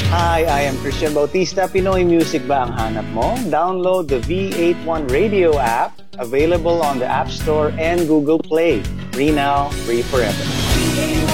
Hi, I am Christian Bautista. Pinoy music ba ang hanap mo? Download the V81 Radio app, available on the App Store and Google Play. Free now, free forever.